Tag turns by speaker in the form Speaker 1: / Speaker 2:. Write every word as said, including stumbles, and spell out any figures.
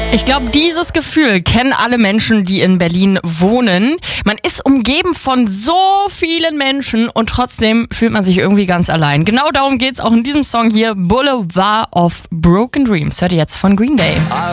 Speaker 1: Ich glaube, dieses Gefühl kennen alle Menschen, die in Berlin wohnen. Man ist umgeben von so vielen Menschen und trotzdem fühlt man sich irgendwie ganz allein. Genau darum geht's auch in diesem Song hier, Boulevard of Broken Dreams. Hört ihr jetzt von Green Day.